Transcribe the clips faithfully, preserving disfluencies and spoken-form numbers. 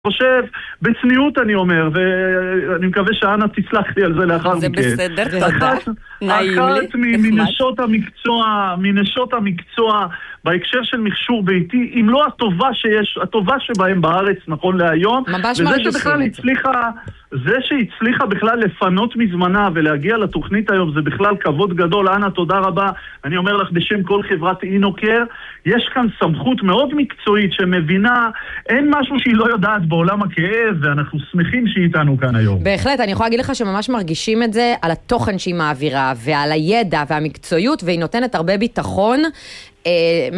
חושב, בצניעות אני אומר, ואני מקווה שאנה תצלח לי על זה לאחר מכן. זה בסדר, תודה. אחת מנשות המקצוע, מנשות המקצוע, בהקשר של מכשור ביתי, אם לא הטובה שיש, הטובה שבהם בארץ נכון להיום, ממש מרגישים את זה. זה שהצליחה בכלל לפנות מזמנה ולהגיע לתוכנית היום, זה בכלל כבוד גדול. אנה, תודה רבה. אני אומר לך בשם כל חברת אינוקר, יש כאן סמכות מאוד מקצועית שמבינה, אין משהו שהיא לא יודעת בעולם הכאב, ואנחנו שמחים שהיא איתנו כאן היום. בהחלט, אני יכולה להגיד לך שממש מרגישים את זה על התוכן שהיא מעבירה, ועל הידע והמקצועיות, והיא נותנת הרבה ביטחון אה,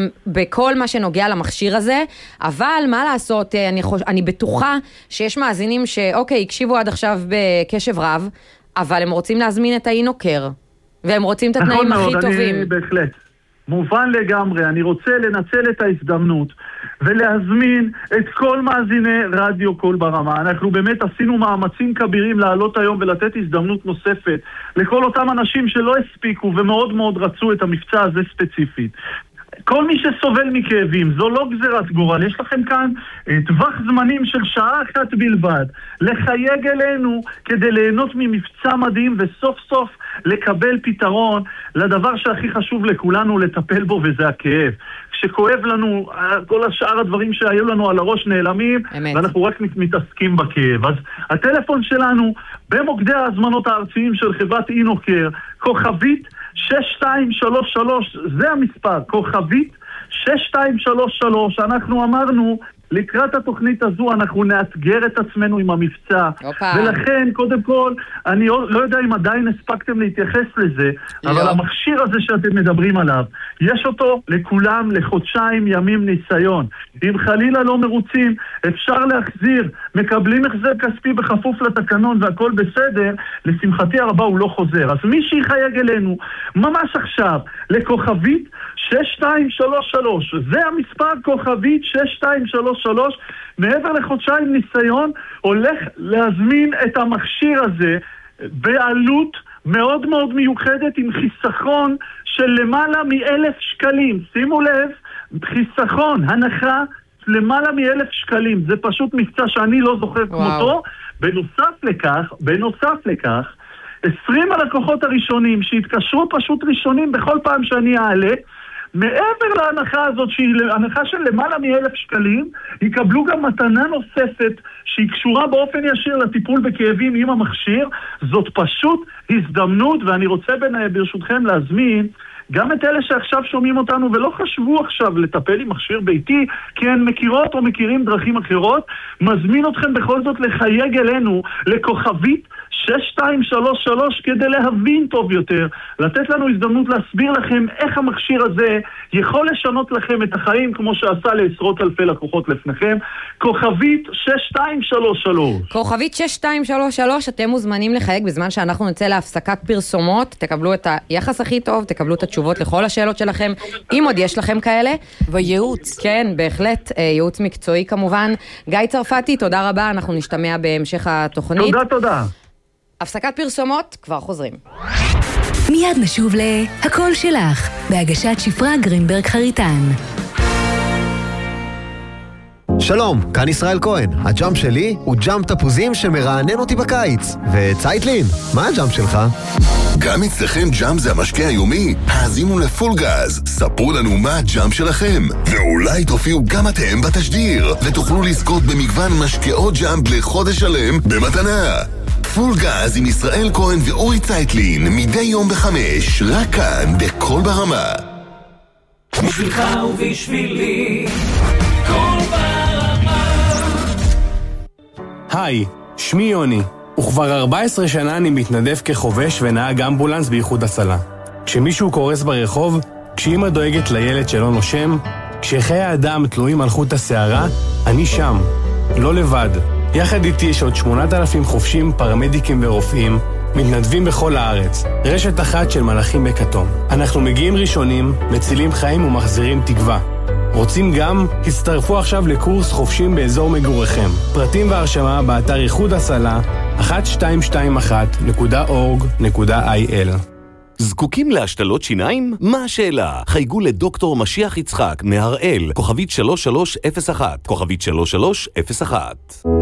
בכל מה שנוגע למכשיר הזה, אבל מה לעשות, אה, אני, חוש... אני בטוחה שיש מאזינים שאוקיי, הקשיבו עד עכשיו בקשב רב, אבל הם רוצים להזמין את האינוקר, והם רוצים את התנאים הכי מאוד, טובים. אני בהחלט. מובן לגמרי, אני רוצה לנצל את ההזדמנות ולהזמין את כל מאזיני רדיו קול ברמה. אנחנו באמת עשינו מאמצים כבירים לעלות היום ולתת הזדמנות נוספת לכל אותם אנשים שלא הספיקו ומאוד מאוד רצו את המבצע הזה ספציפית. כל מי שסובל מכאבים, זו לא גזירת גורל, יש לכם כאן טווח זמנים של שעה אחת בלבד, לחייג אלינו כדי ליהנות ממבצע מדהים וסוף סוף לקבל פתרון לדבר שהכי חשוב לכולנו לטפל בו, וזה הכאב. כשכואב לנו, כל השאר הדברים שהיו לנו על הראש נעלמים, אמת. ואנחנו רק מתעסקים בכאב. אז הטלפון שלנו במוקדי ההזמנות הארציים של חברת אינוקר, כוכבית שש שתיים שלוש שלוש, זה המספר, כוכבית שש שתיים שלוש שלוש. אנחנו אמרנו, לקראת התוכנית הזו אנחנו נאתגר את עצמנו עם המבצע. אופה. ולכן, קודם כל, אני לא יודע אם עדיין הספקתם להתייחס לזה, לא. אבל המכשיר הזה שאתם מדברים עליו, יש אותו לכולם לחודשיים ימים ניסיון. אם חלילה לא מרוצים, אפשר להחזיר, מקבלים החזר כספי בכפוף לתקנון והכל בסדר, לשמחתי הרבה הוא לא חוזר. אז מי שיחייג אלינו, ממש עכשיו, לכוכבית שש שתיים שלוש שלוש, זה המספר, כוכבית שש שתיים שלוש שלוש, מעבר לחודשיים ניסיון, הולך להזמין את המכשיר הזה בעלות מאוד מאוד מיוחדת, עם חיסכון של למעלה מאלף שקלים. שימו לב, חיסכון, הנחה למעלה מאלף שקלים. זה פשוט מבצע שאני לא זוכר כמותו. בנוסף לכך, בנוסף לכך, עשרים הלקוחות הראשונים שהתקשרו פשוט ראשונים בכל פעם שאני אעלה, מעבר להנחה הזאת, שהיא הנחה של למעלה מאלף שקלים, יקבלו גם מתנה נוספת שהיא קשורה באופן ישיר לטיפול בכאבים עם המכשיר. זאת פשוט הזדמנות, ואני רוצה ברשותכם להזמין גם את אלה שעכשיו שומעים אותנו ולא חשבו עכשיו לטפל עם מכשיר ביתי, כי הן מכירות או מכירים דרכים אחרות, מזמין אתכם בכל זאת לחייג אלינו לכוכבית שש שתיים שלוש שלוש כדי להבין טוב יותר, לתת לנו הזדמנות להסביר לכם איך המכשיר הזה יכול לשנות לכם את החיים כמו שעשה לעשרות אלפי לקוחות לפניכם. כוכבית שש שתיים שלוש שלוש. כוכבית שש שתיים שלוש שלוש, אתם מוזמנים לחייג בזמן שאנחנו נצא להפסקת פרסומות, תקבלו את היחס הכי טוב, תקבלו את התשובות לכל השאלות שלכם, אם עוד יש לכם כאלה. וייעוץ. כן, בהחלט, ייעוץ מקצועי כמובן. גיא צרפתי, תודה רבה, אנחנו נשתמע בהמשך התוכנית. תודה, תודה. הפסקת פרסומות, כבר חוזרים. מיד נשוב להכל שלך, בהגשת שפרה גרינברג חריטן. שלום, כאן ישראל כהן. הג'אמפ שלי הוא ג'אמפ תפוזים שמרענן אותי בקיץ. וצייטלין, מה הג'אמפ שלך? גם אצלכם ג'אמפ זה המשקה היומי? האזינו לפול גז, ספרו לנו מה הג'אמפ שלכם, ואולי תופיעו גם אתם בתשדיר, ותוכלו לזכות במגוון משקאות ג'אמפ לחודש שלם במתנה. פול גז עם ישראל כהן ואורי צייטלין, מדי יום בחמש, רק כאן בכל ברמה. בשבילך ובשבילי, כל ברמה. היי, שמי יוני, וכבר ארבע עשרה שנה אני מתנדב כחובש ונהג אמבולנס באיחוד הצלה. כשמישהו קורס ברחוב, כשאמא דואגת לילד שלא נושם, כשחיי האדם תלויים על חוט השערה, אני שם, לא לבד. יחד איתי יש עוד שמונת אלפים חובשים, פרמדיקים ורופאים, מתנדבים בכל הארץ, רשת אחת של מלאכים בכתום. אנחנו מגיעים ראשונים, מצילים חיים ומחזירים תקווה. רוצים גם? הצטרפו עכשיו לקורס חובשים באזור מגוריכם. פרטים והרשמה באתר איחוד הצלה אחת שתיים שתיים אחת נקודה אורג נקודה איי אל. זקוקים להשתלות שיניים? מה השאלה? חייגו לדוקטור משיח יצחק מהראל, כוכבית שלוש שלוש אפס אחת, כוכבית שלוש שלוש אפס אחת.